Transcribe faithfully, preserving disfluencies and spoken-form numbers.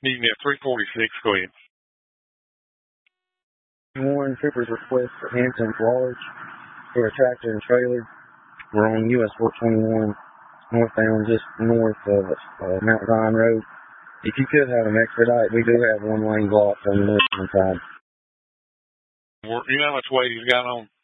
Meet me at three forty-six. Go ahead. Warren Troopers request for Hampton Large for a tractor and trailer. We're on U S four twenty-one, northbound, just north of uh, Mount Zion Road. If you could have them expedite, we do have one lane blocked on the northern side. You know how much weight he's got on?